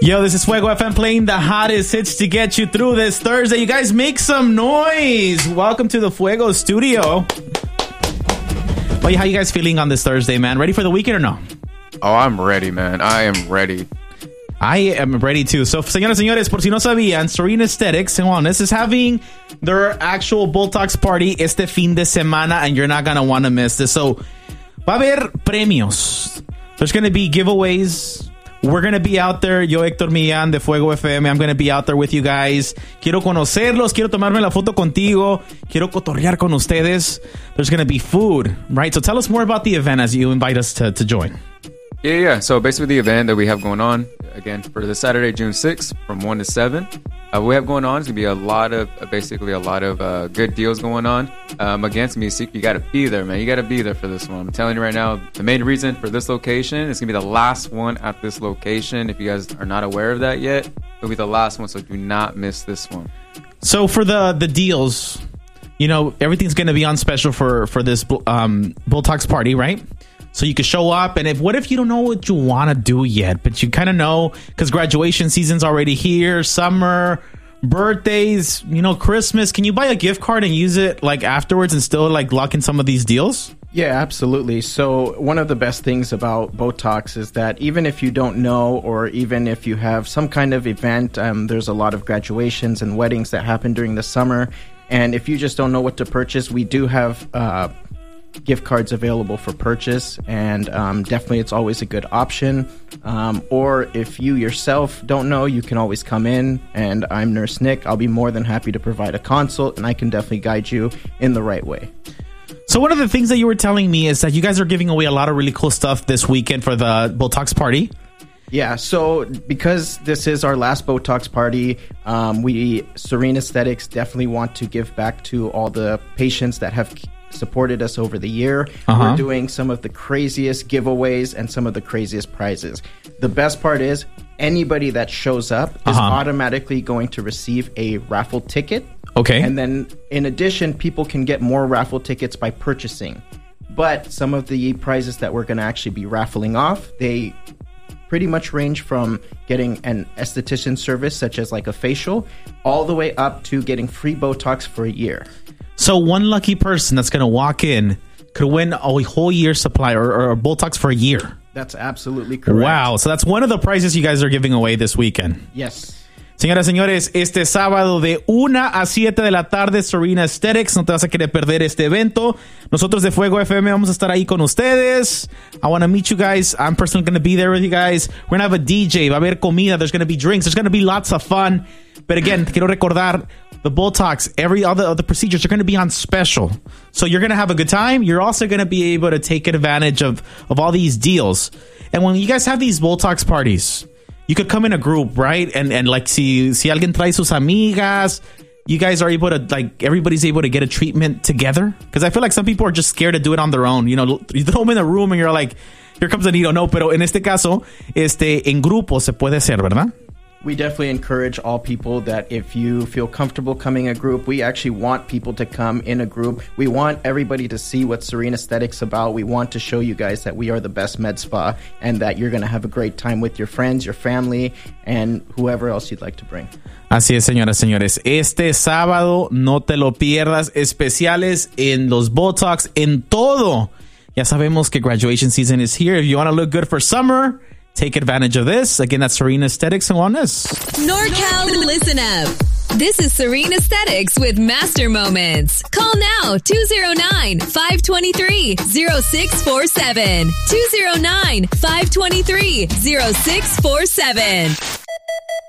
Yo, this is Fuego FM playing the hottest hits to get you through this Thursday. You guys make some noise. Welcome to the Fuego studio. Well, how you guys feeling on this Thursday, man? Ready for the weekend or no? Oh, I'm ready, man. I am ready. I am ready too. So, señoras y señores, por si no sabían, Serene Aesthetics and Wellness is having their actual Botox party este fin de semana, and you're not going to want to miss this. So, va a haber premios. There's going to be giveaways. We're going to be out there. Yo, Héctor Millán de Fuego FM. I'm going to be out there with you guys. Quiero conocerlos. Quiero tomarme la foto contigo. Quiero cotorrear con ustedes. There's going to be food, right? So tell us more about the event as you invite us to join. Yeah. So basically the event that we have going on, again, for the Saturday, June 6th, from 1 to 7. What we have going on is going to be a lot of good deals going on. Against me, so you got to be there, man. You got to be there for this one. I'm telling you right now, the main reason for this location is going to be the last one at this location. If you guys are not aware of that yet, it'll be the last one, so do not miss this one. So for the deals, you know, everything's going to be on special for this Botox party, right? So you can show up, and what if you don't know what you want to do yet, but you kind of know because graduation season's already here, summer, birthdays, you know, Christmas. Can you buy a gift card and use it like afterwards and still like lock in some of these deals? Yeah, absolutely. So one of the best things about Botox is that even if you don't know, or even if you have some kind of event, there's a lot of graduations and weddings that happen during the summer. And if you just don't know what to purchase, we do have gift cards available for purchase, and definitely it's always a good option. Or if you yourself don't know, you can always come in, and I'm Nurse Nick. I'll be more than happy to provide a consult, and I can definitely guide you in the right way. So one of the things that you were telling me is that you guys are giving away a lot of really cool stuff this weekend for the Botox party. Yeah, so because this is our last Botox party, we, Serene Aesthetics, definitely want to give back to all the patients that have supported us over the year. We're doing some of the craziest giveaways and some of the craziest prizes. The best part is anybody that shows up is automatically going to receive a raffle ticket. Okay. And then in addition, people can get more raffle tickets by purchasing. But some of the prizes that we're going to actually be raffling off, they pretty much range from getting an esthetician service, such as like a facial, all the way up to getting free Botox for a year. So one lucky person that's going to walk in could win a whole year supply or Botox for a year. That's absolutely correct. Wow. So that's one of the prizes you guys are giving away this weekend. Yes. Señoras y señores, este sábado de 1 a 7 de la tarde, Serene Aesthetics. No te vas a querer perder este evento. Nosotros de Fuego FM vamos a estar ahí con ustedes. I want to meet you guys. I'm personally going to be there with you guys. We're going to have a DJ. Va a haber comida. There's going to be drinks. There's going to be lots of fun. But again, te quiero recordar, the Botox, every other procedures are going to be on special. So you're going to have a good time. You're also going to be able to take advantage of all these deals. And when you guys have these Botox parties, you could come in a group, right? And like, si alguien trae sus amigas, you guys are able to, like, everybody's able to get a treatment together. Because I feel like some people are just scared to do it on their own. You know, you throw them in a room and you're like, here comes a needle. No, pero en este caso, en grupo se puede hacer, ¿verdad? We definitely encourage all people that if you feel comfortable coming a group, we actually want people to come in a group. We want everybody to see what Serene Aesthetics is about. We want to show you guys that we are the best med spa and that you're going to have a great time with your friends, your family, and whoever else you'd like to bring. Así es, señoras, señores. Este sábado, no te lo pierdas. Especiales en los Botox, en todo. Ya sabemos que graduation season is here. If you want to look good for summer, take advantage of this. Again, that's Serene Aesthetics and Wellness. NorCal, listen up. This is Serene Aesthetics with Master Moments. Call now, 209-523-0647. 209-523-0647.